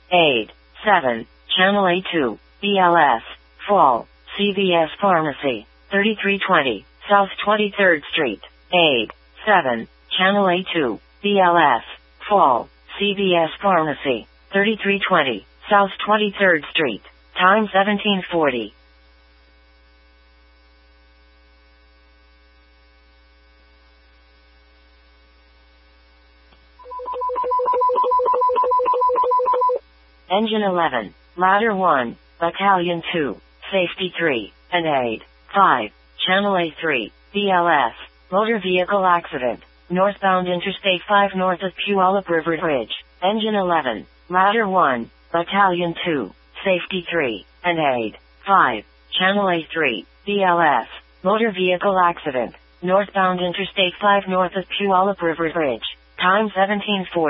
8, 7, Channel A2, BLS, Fall, CVS Pharmacy, 3320, South 23rd Street, 8, 7, Channel A2, BLS, Fall, CVS Pharmacy, 3320, South 23rd Street, time 1740. Engine 11, Ladder 1, Battalion 2, Safety 3, and 8, 5, Channel A3, BLS, Motor Vehicle Accident, northbound Interstate 5 north of Puyallup River Bridge. Engine 11, Ladder 1, Battalion 2, Safety 3, and 8, 5, Channel A3, BLS, Motor Vehicle Accident, northbound Interstate 5 north of Puyallup River Bridge. Time 1740.